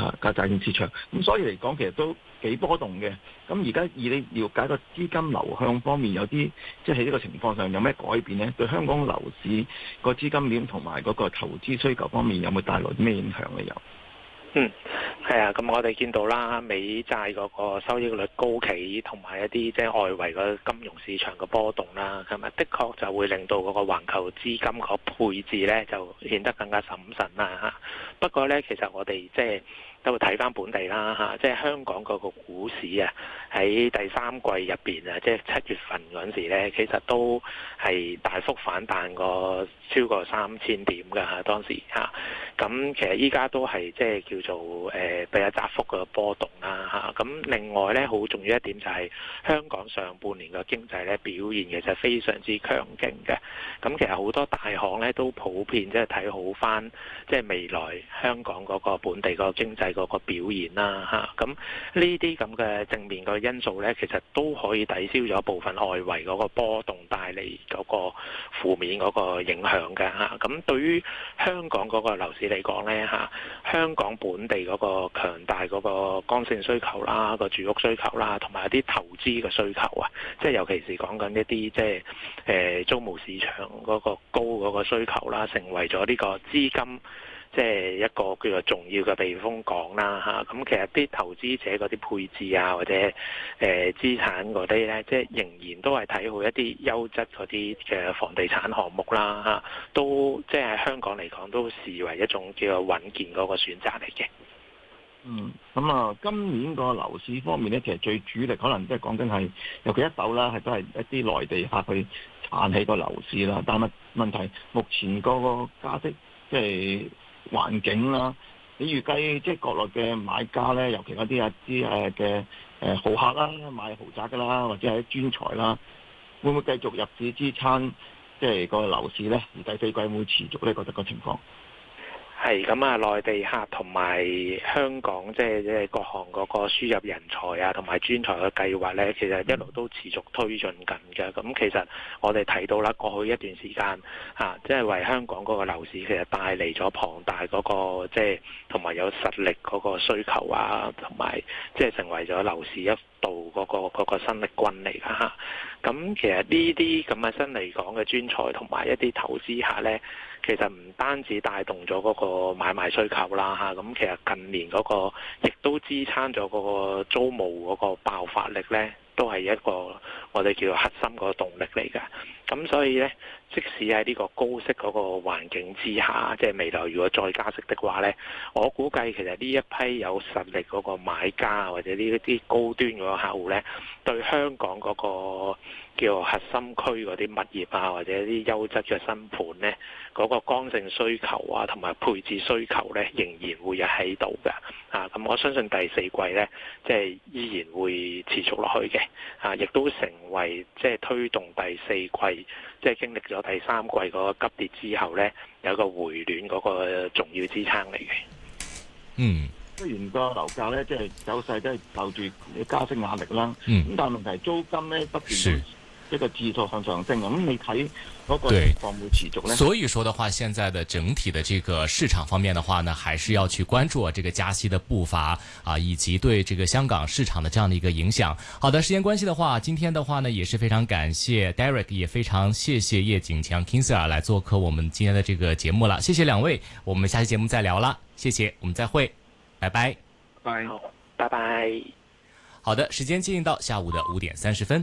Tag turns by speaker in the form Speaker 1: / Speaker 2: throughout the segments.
Speaker 1: 債券市場。咁所以嚟講，其實都幾波動嘅。咁而家以你了解個資金流向方面有啲，即係喺呢個情況上有咩改變呢？對香港樓市個資金鏈同埋嗰個投資需求方面有冇帶來咩影響呢？有？
Speaker 2: 係啊，咁我哋見到啦，美債嗰個收益率高企，同埋一啲即係外圍個金融市場嘅波動啦，係咪的確就會令到嗰個環球資金個配置咧就顯得更加審慎啦嚇。不過咧，其實我哋即係都會睇翻本地啦嚇，即係香港嗰個股市啊，喺第三季入邊啊，即係7月份嗰陣時咧，其實都係大幅反彈過超過3000點㗎嚇，當時嚇。咁其實依家都係即係叫做比較窄幅嘅波動啦嚇。咁另外咧，好重要一點就係香港上半年嘅經濟咧表現其實非常之強勁嘅。咁其實好多大行咧都普遍即係睇好翻即係未來香港嗰個本地個經濟嗰個表現啦嚇。咁呢啲咁嘅正面嘅因素咧，其實都可以抵消咗部分外圍嗰個波動帶嚟嗰個負面嗰個影響嘅嚇。咁對於香港嗰個樓市嚟講咧嚇，香港本地嗰個強大嗰個剛性需求啦、個住屋需求啦，同埋一啲投資嘅需求啊，即係尤其是講緊一啲即係租務市場嗰個高嗰個需求啦，成為咗呢個資金即係一個叫做重要嘅避風港啦嚇。咁其實啲投資者嗰啲配置啊，或者資產嗰啲咧，即係仍然都係睇好一啲優質嗰啲嘅房地產項目啦嚇，都即係喺香港嚟講都視為一種叫做穩健嗰個選擇嚟嘅。
Speaker 1: 咁啊，今年個樓市方面咧，其實最主力可能即係講緊係，尤其一手啦，係都係一啲內地客去撐起個樓市啦。但係問題，目前嗰個加息即係環境啦，你預計即係國內嘅買家咧，尤其嗰啲嘅豪客啦，買豪宅噶啦，或者係專才啦，會唔會繼續入市支撐即係個樓市咧？而第四季會持續咧？覺得個情況？
Speaker 2: 係咁啊，內地客同埋香港即係各行嗰個輸入人才啊，同埋專才嘅計劃呢，其實一路都持續推進緊嘅。咁其實我哋睇到啦，過去一段時間即係為香港嗰個樓市其實帶嚟咗龐大嗰個即係同埋有實力嗰個需求啊，同埋即係成為咗樓市一度嗰個新力軍嚟㗎嚇。咁其實呢啲咁嘅新嚟港嘅專才同埋一啲投資客呢，其實唔單止帶動咗嗰個買賣需求啦嚇，咁其實近年嗰個亦都支撐咗嗰個租務嗰個爆發力呢，都係一個我哋叫做核心個動力嚟㗎。咁所以呢，即使喺呢個高息嗰個環境之下，即係未來如果再加息的話呢，我估計其實呢一批有實力嗰個買家或者呢一啲高端嗰個客戶呢，對香港嗰個叫做核心區嗰啲物業啊，或者啲優質嘅新盤呢，嗰個剛性需求啊，同埋配置需求呢，仍然會有喺度嘅。咁我相信第四季呢，即係依然會持續落去嘅。亦都成為即係推動第四季，即係經歷咗第三季嗰個急跌之後呢，有個回暖嗰個重要支撐嚟嘅。
Speaker 1: 雖然個樓價咧，即係走勢都係受住加息壓力啦。咁但係問題租金咧不斷一個指數向上升，咁你睇嗰個情況會持續咧？
Speaker 3: 所以說的話，現在的整體的這個市場方面的話呢，還是要去關注這個加息的步伐啊，以及對這個香港市場的這樣的一個影響。好的，時間關係的話，今天的話呢，也是非常感謝 Derek， 也非常謝謝葉景強 King Sir 來做客我們今天的這個節目了。謝謝兩位，我們下期節目再聊啦。謝謝，我們再會，拜拜。
Speaker 2: 好，拜拜。
Speaker 3: 好的，時間進行到下午的5點30分。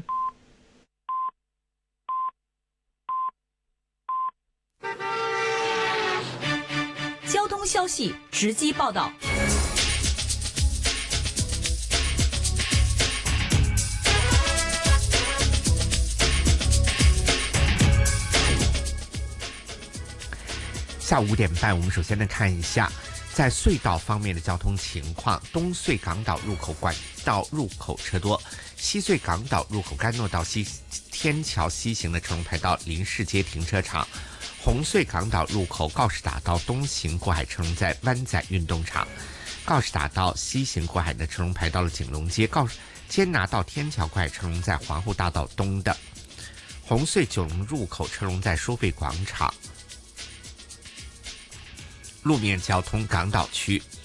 Speaker 4: 交通消息直擊報道。
Speaker 5: 下午5點半，我們首先來看一下在隧道方面的交通情況。東隧港島入口管道入口車多，西隧港島入口甘諾道西天橋西行的車龍排到林士街停車場。紅隧港島入口告士打道東行過海車龍在灣仔運動場，告士打道西行過海的車龍排到了景隆街，堅拿道天橋過海車龍在皇后大道東的。紅隧九龍入口車龍在收費廣場。路面交通，港島區